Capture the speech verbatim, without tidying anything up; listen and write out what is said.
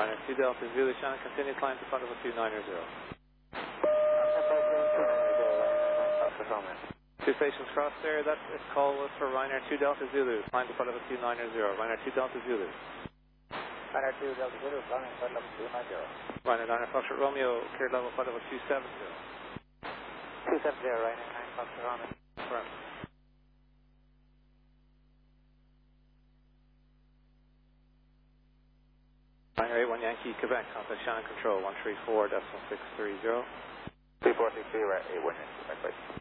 Ryanair two Delta Zulu, Shannon, continue climb to Foxtrot two nine zero. Two stations crossed there, that is call was for Ryanair two Delta Zulu, climb to Foxtrot two nine zero. Ryanair two Delta Zulu. Ryanair two Delta Zulu, climb to Foxtrot two nine zero. Ryanair nine Foxtrot Romeo, cleared level Foxtrot two seven zero. two seven zero, Ryanair nine Foxtrot Romeo. Correct. Ryanair eight one Yankee, Quebec, contact Shannon Control, one three four point six three zero. three four six three, eight one Yankee, Quebec, right.